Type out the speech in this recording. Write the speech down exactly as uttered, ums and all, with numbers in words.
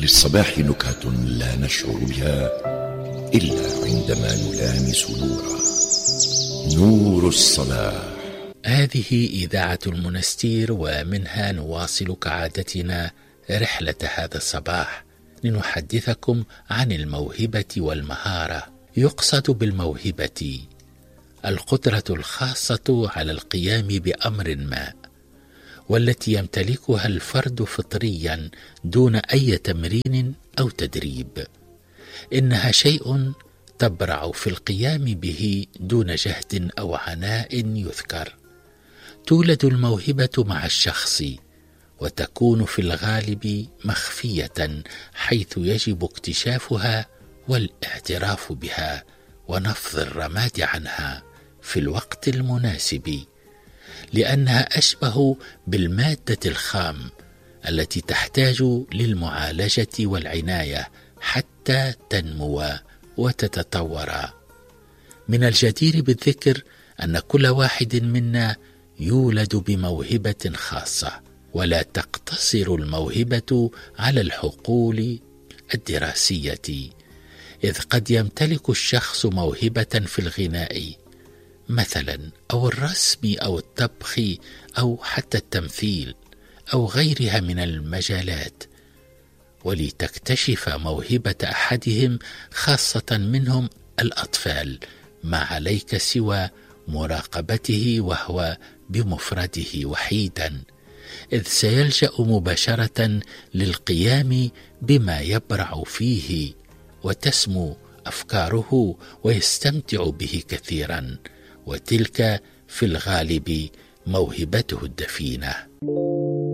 للصباح نكهة لا نشعر بها إلا عندما نلامس نورا. نور الصباح. هذه إذاعة المنستير، ومنها نواصل كعادتنا رحلة هذا الصباح لنحدثكم عن الموهبة والمهارة. يقصد بالموهبة القدرة الخاصة على القيام بأمر ما، والتي يمتلكها الفرد فطريا دون أي تمرين أو تدريب. إنها شيء تبرع في القيام به دون جهد أو عناء يذكر. تولد الموهبة مع الشخص، وتكون في الغالب مخفية، حيث يجب اكتشافها والاعتراف بها ونفض الرماد عنها في الوقت المناسب، لأنها أشبه بالمادة الخام التي تحتاج للمعالجة والعناية حتى تنمو وتتطور. من الجدير بالذكر أن كل واحد منا يولد بموهبة خاصة، ولا تقتصر الموهبة على الحقول الدراسية، إذ قد يمتلك الشخص موهبة في الغناء مثلا، أو الرسم أو الطبخ أو حتى التمثيل أو غيرها من المجالات. ولتكتشف موهبة أحدهم خاصة منهم الأطفال، ما عليك سوى مراقبته وهو بمفرده وحيدا، إذ سيلجأ مباشرة للقيام بما يبرع فيه، وتسمو أفكاره ويستمتع به كثيرا، وتلك في الغالب موهبته الدفينة.